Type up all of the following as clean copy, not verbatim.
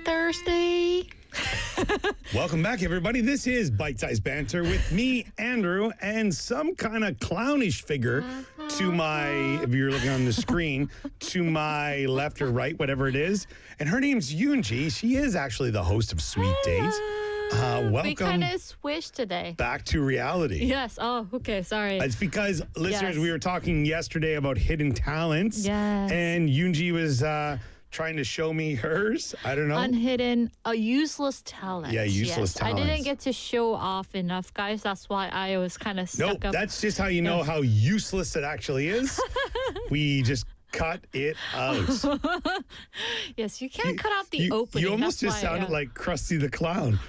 Thursday. Welcome back, everybody. This is Bite Size Banter with me, Andrew, and some kind of clownish figure to my, if you're looking on the screen, to my left or right, whatever it is. And her name's Yoonji. She is actually the host of Sweet Dates. Welcome. We kind of switched today. Back to reality. Yes. Oh, okay. Sorry. It's because, listeners, Yes. we were talking yesterday about hidden talents. Yes. And Yoonji was trying to show me hers. I don't know. Unhidden, useless talent. Yeah, useless I didn't talents. get to show off enough, guys. That's why I was kind of stuck Nope, up. that's just how you know how useless it actually is. We just cut it out. Yes, you can't cut out the opening. You almost That's just why, sounded like Krusty the Clown.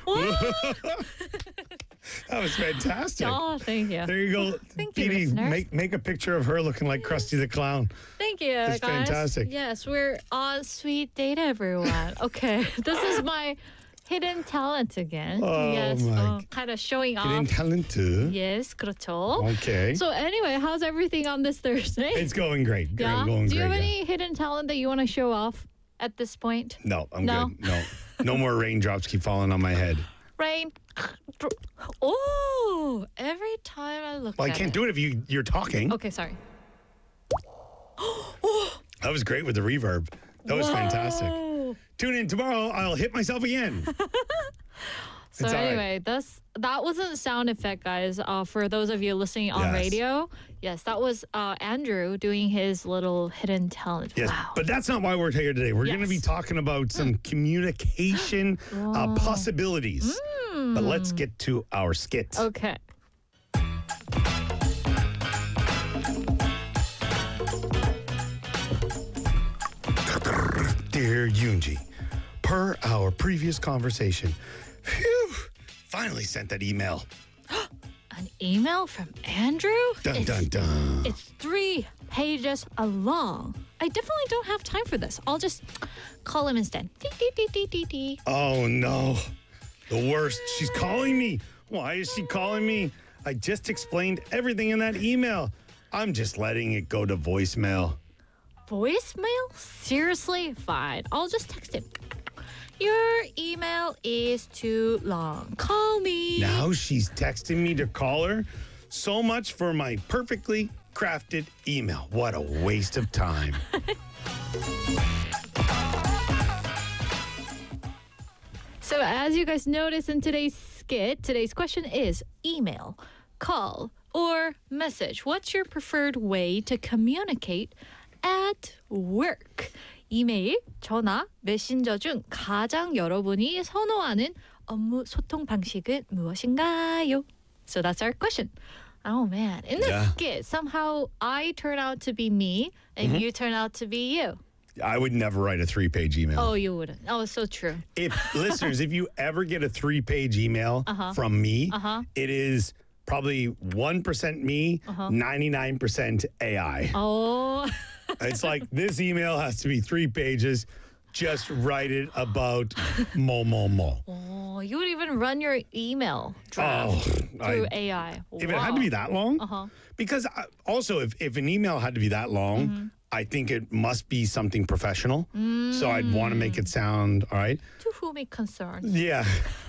That was fantastic. Oh, thank you. There you go. Thank you, Dee Dee, listeners. make a picture of her looking like Krusty the Clown. Thank you, That's guys. fantastic. Yes, we're on Sweet Date, everyone. Okay, this is my hidden talent again. Oh, yes, my. kind of showing Hidden off. talent too. Yes, 그렇죠. Okay. So anyway, how's everything on this Thursday? It's going great. yeah. Going Do you great. have yeah. any hidden talent that you want to show off at this point? No, I'm No? good. No. No more raindrops keep falling on my head. Rain. Oh, every time I look Well, I at can't it. do it if you're talking. Okay, sorry. That was great with the reverb. That was fantastic. Whoa. Tune in tomorrow. I'll hit myself again. So It's all right. anyway, that wasn't sound effect, guys. For those of you listening on Yes. radio, yes, that was Andrew doing his little hidden talent. Yes, Wow. but that's not why we're here today. We're going to be Yes. talking about some communication possibilities. But let's get to our skit. Okay. Dear Yoonji, per our previous conversation, phew, finally sent that email. An email from Andrew? Dun, dun, dun. It's 3 pages long. I definitely don't have time for this. I'll just call him instead. Dee, dee, dee, dee, dee, dee. Oh, no. The worst. She's calling me. Why is she calling me? I just explained everything in that email. I'm just letting it go to voicemail. Voicemail? Seriously? Fine. I'll just text him. Your email is too long. Call me. Now she's texting me to call her. So much for my perfectly crafted email. What a waste of time. So as you guys notice in today's skit, today's question is email, call, or message. What's your preferred way to communicate at work? 이메일, 전화, 메신저 중 가장 여러분이 선호하는 업무 소통 방식은 무엇인가요? So that's our question. Oh man, in the Yeah. skit, somehow I turn out to be me and you turn out to be you. I would never write a 3-page email. Oh, you wouldn't. Oh, so true. If listeners, if you ever get a 3-page email from me, it is probably 1% me, 99% AI. Oh, It's like this email has to be 3 pages. Just write it about mo. oh, you would even run your email draft through AI. If it had to be that long, because also if an email had to be that long, I think it must be something professional. So I'd want to make it sound all right. To whom it concerns. Yeah.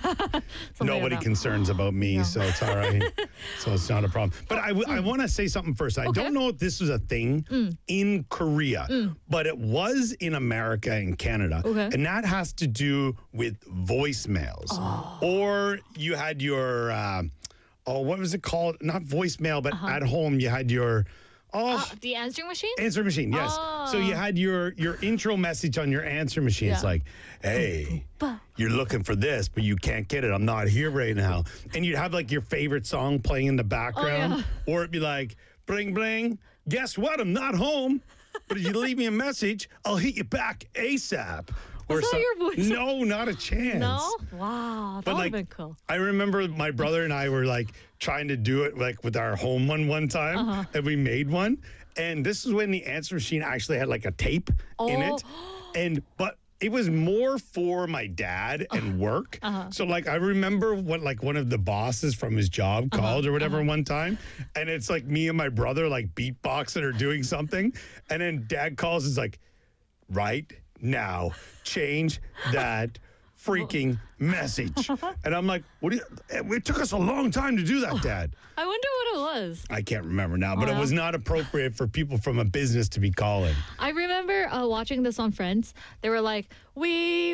Nobody about- concerns about me, so it's all right. So it's not a problem. But I want to say something first. I Okay. don't know if this was a thing in Korea, but it was in America and Canada. Okay. And that has to do with voicemails. Or you had your, what was it called? Not voicemail, but at home you had your, The answering machine? answer machine, yes. So you had your intro message on your answer machine. It's Yeah. like, hey, you're looking for this, but you can't get it. I'm not here right now. And you'd have like your favorite song playing in the background. Or it'd be like, bling, bling. Guess what? I'm not home. But if you leave me a message, I'll hit you back ASAP. Was that your voice? No, not a chance. No? Wow, that But would like, have been cool. I remember my brother and I were like trying to do it like with our home one time, and we made one. And this is when the answer machine actually had like a tape in it, but it was more for my dad and work. So like I remember what like one of the bosses from his job called or whatever one time, and it's like me and my brother like beatboxing or doing something, and then dad calls, is like, right now, change that freaking message. And I'm like, what do you, it took us a long time to do that, Dad. I wonder what it was. I can't remember now, but it was not appropriate for people from a business to be calling. I remember watching this on Friends. They were like, we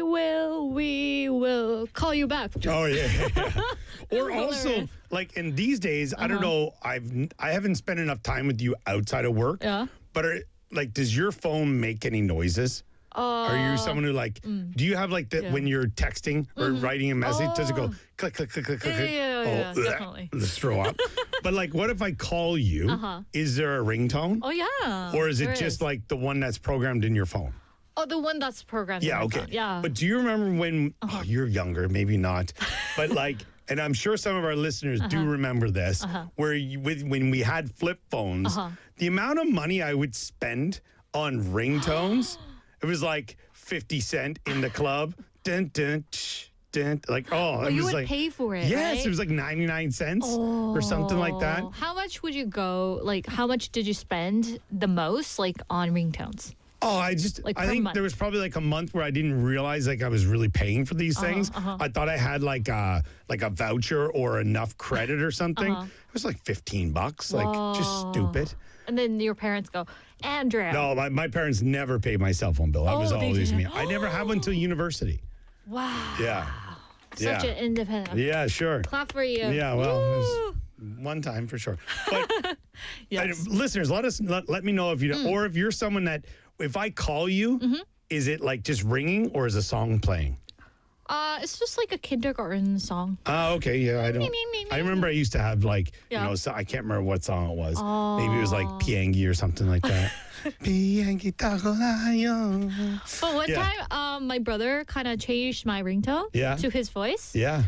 will call you back. Oh, yeah. Or also, hilarious. like in these days, I don't know, I haven't spent enough time with you outside of work. Yeah. But like, does your phone make any noises? Are you someone who like, do you have like that when you're texting or writing a message, does it go click, click, click, click, click? Yeah, definitely. Let's throw up. But like, what if I call you? Is there a ringtone? Oh, yeah. Or is it there just like the one that's programmed in your phone? Oh, the one that's programmed. Yeah, in my okay. phone. Yeah. But do you remember when, you're younger, maybe not, but like, and I'm sure some of our listeners do remember this, where when we had flip phones, the amount of money I would spend on ringtones, it was like 50 cent in the club. Dun, dun, tsh, dun, like, it you was would like, pay for it, yes, right? it was like 99 cents or something like that. How much would you go, like, how much did you spend the most, like, on ringtones? Oh, I Like, per think month. there was probably like a month where I didn't realize like I was really paying for these things. I thought I had like a voucher or enough credit or something. It was like $15, like just stupid. And then your parents go, Andrea. No, my parents never paid my cell phone bill. That was Oh, they always me. didn't? I never had one until university. Wow. Yeah. Such an independent. Yeah, sure. Clap for you. Yeah, well, it was Woo. one time for sure. But Yes. listeners, let me know if you know, or if you're someone that if I call you, is it like just ringing or is a song playing? It's just like a kindergarten song. Oh, okay. Yeah, I don't. I remember I used to have like, Yeah. so I can't remember what song it was. Maybe it was like Piangi or something like that. Piangi takonayo. But one Yeah. time, my brother kind of changed my ringtone Yeah. to his voice. Yeah.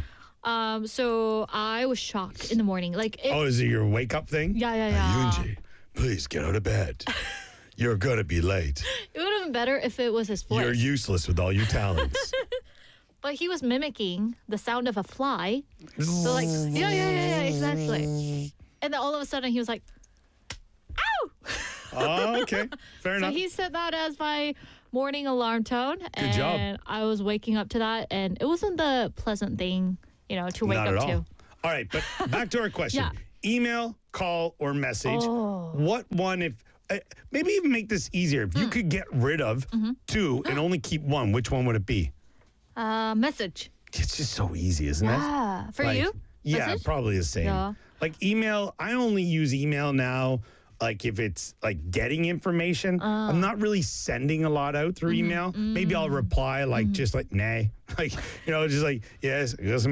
So I was shocked in the morning. Like, Oh, is it your wake up thing? Yeah. Yoonji, please get out of bed. You're going to be late. It would have been better if it was his voice. You're useless with all your talents. But he was mimicking the sound of a fly. So like, yeah, exactly. And then all of a sudden he was like, ow! Oh, okay. Fair So enough. he said that as my morning alarm tone. Good job. And I was waking up to that. And it wasn't the pleasant thing, to wake Not up at all. to. All right, but back to our question. Yeah. Email, call, or message. What one, if maybe even make this easier. If you could get rid of two and only keep one, which one would it be? Message. It's just so easy, isn't it? Yeah. For Like, you? Yeah, Message? probably the same. Yeah. Like email, I only use email now. Like if it's like getting information, I'm not really sending a lot out through email. Maybe I'll reply like just like nay, like just like yes,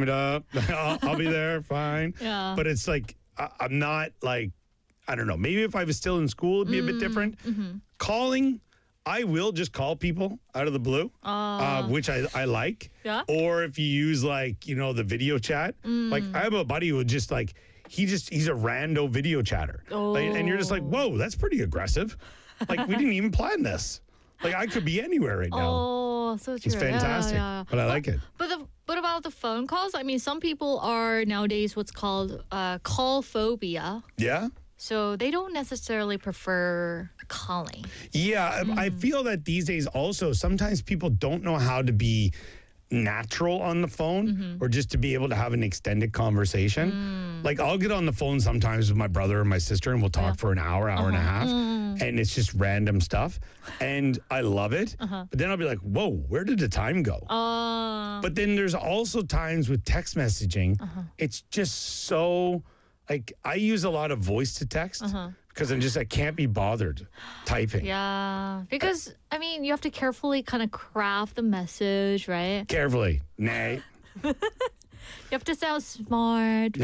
I'll be there, fine. Yeah. But it's like I'm not like I don't know. Maybe if I was still in school, it'd be a bit different. Calling, I will just call people out of the blue, which I like. Yeah. Or if you use like the video chat, like I have a buddy who just like. He's a rando video chatter. Like, and you're just like, whoa, that's pretty aggressive. Like, we didn't even plan this. Like, I could be anywhere right now. Oh, so true. It's fantastic. Yeah. But I like it. But what about the phone calls? I mean, some people are nowadays what's called call phobia. Yeah? So they don't necessarily prefer calling. Yeah. I feel that these days also, sometimes people don't know how to be natural on the phone or just to be able to have an extended conversation. Like I'll get on the phone sometimes with my brother or my sister and we'll talk for an hour and a half and it's just random stuff and I love it. But then I'll be like, whoa, where did the time go? But then there's also times with text messaging, it's just so like I use a lot of voice to text because I can't be bothered typing. Yeah, because I mean, you have to carefully kind of craft the message, right? Carefully. Nay. You have to sound smart, right?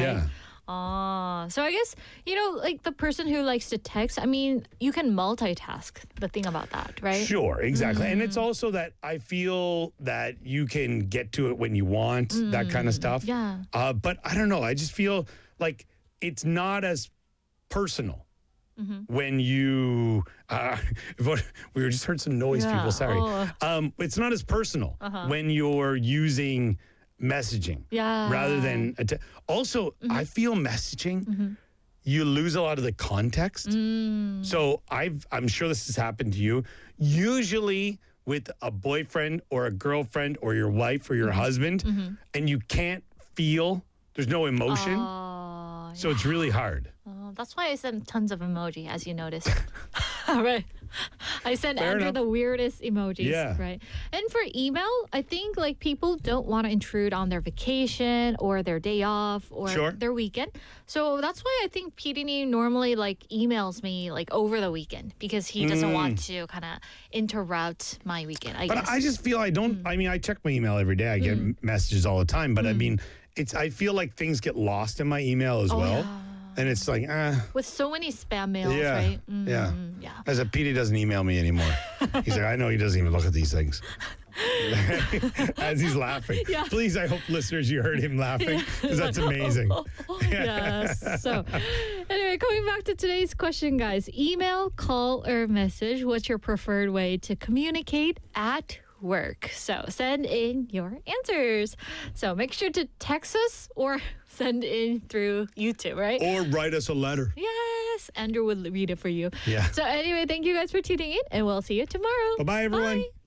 Yeah. So I guess, like the person who likes to text, I mean, you can multitask, the thing about that, right? Sure, exactly. And it's also that I feel that you can get to it when you want, that kind of stuff. Yeah. But I don't know. I just feel like it's not as personal. When you, we just heard some noise, Yeah. people, sorry. It's not as personal when you're using messaging rather than, also, I feel messaging, you lose a lot of the context. So I'm sure this has happened to you. Usually with a boyfriend or a girlfriend or your wife or your husband and you can't feel, there's no emotion. So it's really hard. That's why I send tons of emoji, as you noticed. Right. I send Fair Andrew enough. the weirdest emojis. Yeah. Right. And for email, I think like people don't want to intrude on their vacation or their day off or Sure. their weekend. So that's why I think PDD normally like emails me like over the weekend because he doesn't want to kind of interrupt my weekend, I But guess. I just feel I don't, I mean, I check my email every day. I get messages all the time. But I mean, I feel like things get lost in my email as well. yeah. And it's like, With so many spam mails, yeah, right? yeah. Yeah. As a PD doesn't email me anymore. He's like, I know he doesn't even look at these things. As he's laughing. Yeah. Please, I hope listeners, you heard him laughing because that's amazing. Yes. So, anyway, coming back to today's question, guys. Email, call, or message. What's your preferred way to communicate at work? So, send in your answers. So, make sure to text us or send in through YouTube, right? Or write us a letter. Yes. Andrew will read it for you. Yeah. So, anyway, thank you guys for tuning in, and we'll see you tomorrow. Bye-bye, everyone. Bye.